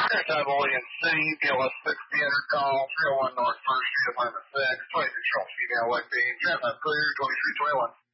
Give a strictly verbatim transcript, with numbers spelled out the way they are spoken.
Todd Williams City, B L S six B hundred call, three oh one North First Street, Apartment six, twenty-six year old female, white being, traffic clear, twenty-three twenty-one.